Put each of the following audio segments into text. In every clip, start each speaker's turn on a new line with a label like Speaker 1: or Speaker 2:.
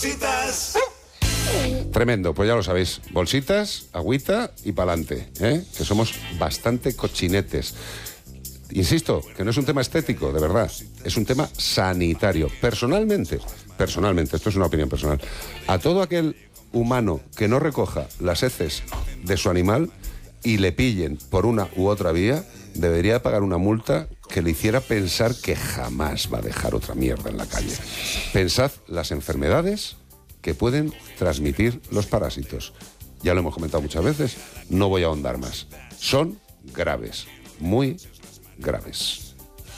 Speaker 1: Tremendo, pues ya lo sabéis. Bolsitas, agüita y pa'lante, ¿eh? Que somos bastante cochinetes. Insisto, que no es un tema estético, de verdad. Es un tema sanitario. Personalmente, esto es una opinión personal, a todo aquel humano que no recoja las heces de su animal y le pillen por una u otra vía, debería pagar una multa que le hiciera pensar que jamás va a dejar otra mierda en la calle. Pensad las enfermedades que pueden transmitir los parásitos. Ya lo hemos comentado muchas veces, no voy a ahondar más. Son graves, muy graves.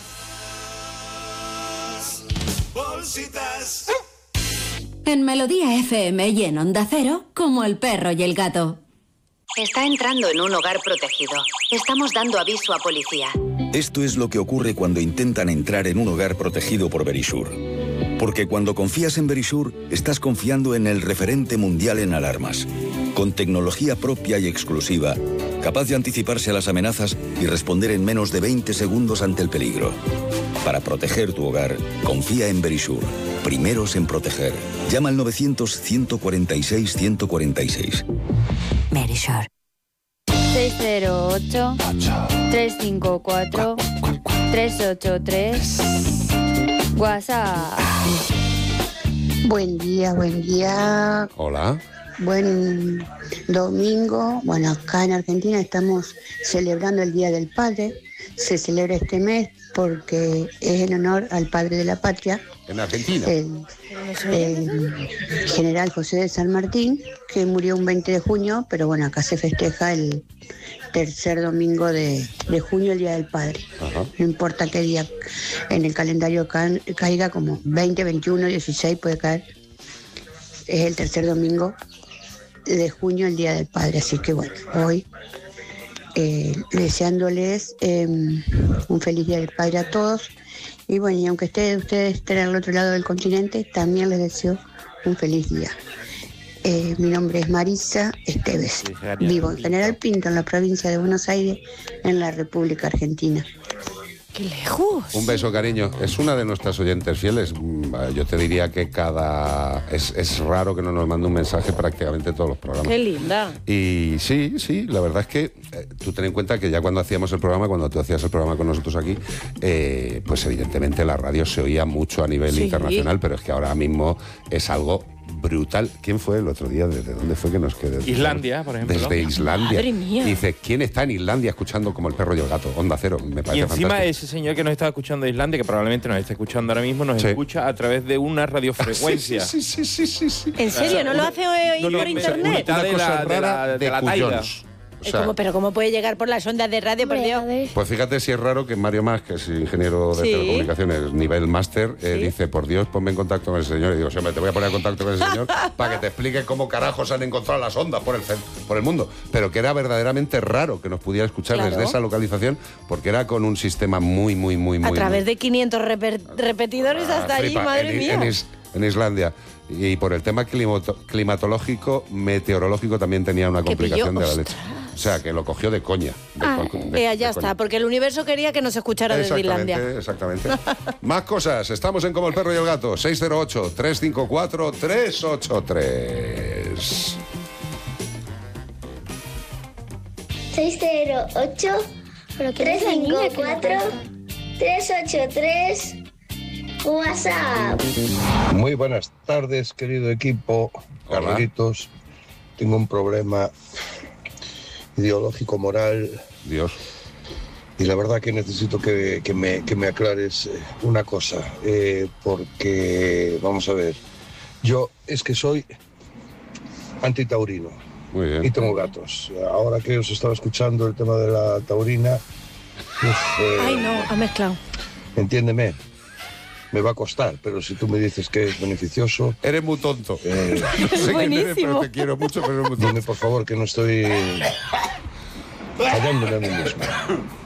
Speaker 2: Bolsitas.
Speaker 3: En Melodía FM y en Onda Cero, como el perro y el gato.
Speaker 4: Está entrando en un hogar protegido. Estamos dando aviso a policía.
Speaker 5: Esto es lo que ocurre cuando intentan entrar en un hogar protegido por Verisur. Porque cuando confías en Verisur, estás confiando en el referente mundial en alarmas. Con tecnología propia y exclusiva, capaz de anticiparse a las amenazas y responder en menos de 20 segundos ante el peligro. Para proteger tu hogar, confía en Verisur. Primeros en proteger. Llama al 900-146-146.
Speaker 3: Verisur.
Speaker 6: 608-354-383. WhatsApp.
Speaker 7: Buen día.
Speaker 1: Hola.
Speaker 7: Buen domingo. Bueno, acá en Argentina estamos celebrando el Día del Padre. Se celebra este mes porque es en honor al padre de la patria.
Speaker 1: En Argentina.
Speaker 7: El general José de San Martín, que murió un 20 de junio, pero bueno, acá se festeja el tercer domingo de junio, el Día del Padre.
Speaker 1: Ajá.
Speaker 7: No importa qué día en el calendario caiga, como 20, 21, 16 puede caer. Es el tercer domingo de junio, el Día del Padre. Así que bueno, hoy deseándoles un feliz Día del Padre a todos. Y bueno, y aunque ustedes estén al otro lado del continente, también les deseo un feliz día. Mi nombre es Marisa Esteves. Vivo en General Pinto, en la provincia de Buenos Aires, en la República Argentina.
Speaker 6: ¡Qué lejos!
Speaker 1: Un beso, cariño. Es una de nuestras oyentes fieles. Yo te diría que es raro que no nos mande un mensaje prácticamente todos los programas.
Speaker 6: ¡Qué linda!
Speaker 1: Y sí, la verdad es que tú ten en cuenta que ya cuando hacíamos el programa, cuando tú hacías el programa con nosotros aquí, pues evidentemente la radio se oía mucho a nivel internacional, pero es que ahora mismo es algo brutal. ¿Quién fue el otro día? ¿Desde dónde fue que nos quedó?
Speaker 8: Islandia, por ejemplo.
Speaker 1: Desde Islandia.
Speaker 6: ¡Madre mía!
Speaker 1: Dice, ¿quién está en Islandia escuchando como el perro y el gato? Onda Cero, me parece
Speaker 8: Y encima
Speaker 1: fantástico.
Speaker 8: ese señor que nos está escuchando de Islandia, que probablemente nos esté escuchando ahora mismo, nos escucha a través de una radiofrecuencia.
Speaker 1: Sí.
Speaker 6: ¿En serio? ¿No lo hace por internet?
Speaker 8: Mitad de la taida.
Speaker 1: cuyons. O sea,
Speaker 6: ¿Pero cómo puede llegar por las ondas de radio, por Dios?
Speaker 1: pues fíjate si es raro que Mario Mas, que es ingeniero de
Speaker 6: Sí.
Speaker 1: telecomunicaciones, nivel máster, dice, por Dios, ponme en contacto con el señor. Y digo, hombre, te voy a poner en contacto con el señor para que te explique cómo carajos han encontrado las ondas por el mundo. Pero que era verdaderamente raro que nos pudiera escuchar
Speaker 6: Claro.
Speaker 1: desde esa localización, porque era con un sistema muy
Speaker 6: A través de 500 repetidores hasta allí,
Speaker 1: flipa,
Speaker 6: madre mía.
Speaker 1: en Islandia. Y por el tema climatológico, meteorológico, también tenía una
Speaker 6: ¿Qué
Speaker 1: complicación
Speaker 6: pilló?
Speaker 1: de la leche. O sea, que lo cogió de coña.
Speaker 6: Ya está, porque el universo quería que nos escuchara desde Islandia.
Speaker 1: Exactamente. Más cosas. Estamos en Como el Perro y el Gato. 608-354-383.
Speaker 9: 608-354-383. WhatsApp.
Speaker 10: Muy buenas tardes, querido equipo.
Speaker 1: Hola.
Speaker 10: Carlitos, tengo un problema ideológico, moral,
Speaker 1: Dios.
Speaker 10: y la verdad que necesito que me aclares una cosa, porque, vamos a ver, yo es que soy antitaurino
Speaker 1: Muy bien.
Speaker 10: y tengo gatos. Ahora que os estaba escuchando el tema de la taurina,
Speaker 6: Ay, no, ha mezclado.
Speaker 10: entiéndeme, me va a costar, pero si tú me dices que es beneficioso...
Speaker 1: Eres muy tonto. No sé quién eres, pero te quiero mucho, pero eres muy tonto.
Speaker 10: Dime, por favor, que no estoy fallándome a mí mismo.